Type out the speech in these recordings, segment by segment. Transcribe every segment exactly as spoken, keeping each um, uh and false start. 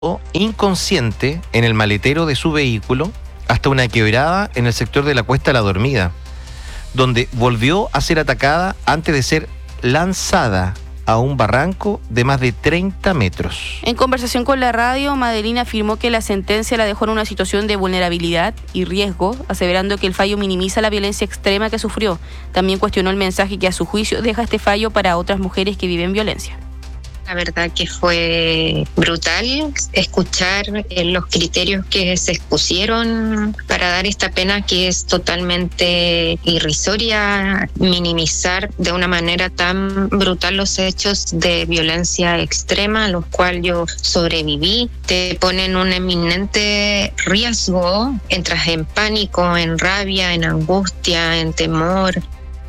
inconsciente en el maletero de su vehículo hasta una quebrada en el sector de la Cuesta La Dormida, donde volvió a ser atacada antes de ser lanzada a un barranco de más de treinta metros. En conversación con la radio, Madeline afirmó que la sentencia la dejó en una situación de vulnerabilidad y riesgo, aseverando que el fallo minimiza la violencia extrema que sufrió. También cuestionó el mensaje que a su juicio deja este fallo para otras mujeres que viven violencia. La verdad que fue brutal escuchar los criterios que se expusieron para dar esta pena que es totalmente irrisoria, minimizar de una manera tan brutal los hechos de violencia extrema a los cuales yo sobreviví. Te ponen un eminente riesgo, entras en pánico, en rabia, en angustia, en temor.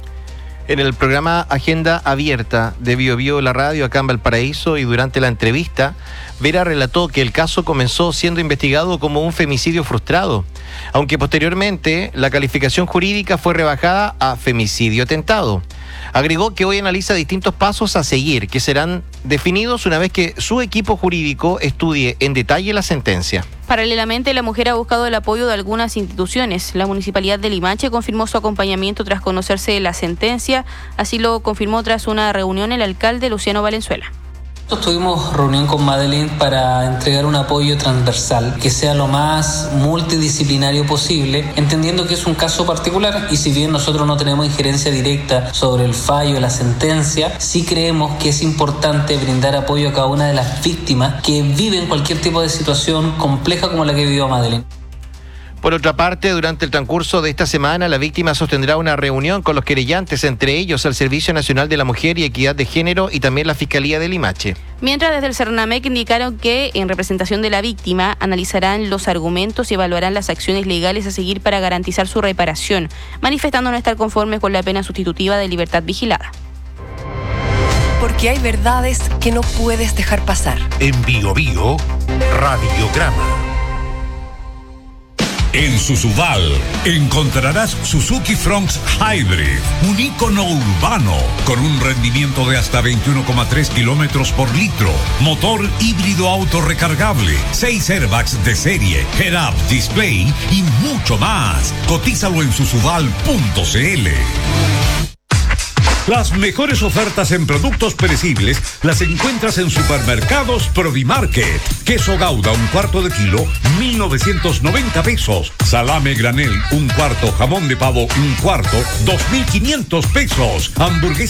En el programa Agenda Abierta de Bio Bio La Radio acá en Valparaíso, y durante la entrevista, Vera relató que el caso comenzó siendo investigado como un femicidio frustrado, aunque posteriormente la calificación jurídica fue rebajada a femicidio tentado. Agregó que hoy analiza distintos pasos a seguir, que serán definidos una vez que su equipo jurídico estudie en detalle la sentencia. Paralelamente, la mujer ha buscado el apoyo de algunas instituciones. La Municipalidad de Limache confirmó su acompañamiento tras conocerse la sentencia. Así lo confirmó tras una reunión el alcalde Luciano Valenzuela. Tuvimos reunión con Madeline para entregar un apoyo transversal que sea lo más multidisciplinario posible, entendiendo que es un caso particular y si bien nosotros no tenemos injerencia directa sobre el fallo, la sentencia, sí creemos que es importante brindar apoyo a cada una de las víctimas que viven cualquier tipo de situación compleja como la que vivió Madeline. Por otra parte, durante el transcurso de esta semana, la víctima sostendrá una reunión con los querellantes, entre ellos el Servicio Nacional de la Mujer y Equidad de Género y también la Fiscalía de Limache. Mientras desde el Cernamec indicaron que, en representación de la víctima, analizarán los argumentos y evaluarán las acciones legales a seguir para garantizar su reparación, manifestando no estar conformes con la pena sustitutiva de libertad vigilada. Porque hay verdades que no puedes dejar pasar. En Bio Bio, Radiograma. En Susubal encontrarás Suzuki Fronx Hybrid, un ícono urbano con un rendimiento de hasta veintiuno coma tres kilómetros por litro, motor híbrido autorrecargable, seis airbags de serie, head-up display y mucho más. Cotízalo en susubal punto cl. Las mejores ofertas en productos perecibles las encuentras en Supermercados Provimarket. Queso Gouda, un cuarto de kilo, mil novecientos noventa pesos. Salame granel, un cuarto. Jamón de pavo, un cuarto, dos mil quinientos pesos. Hamburguesa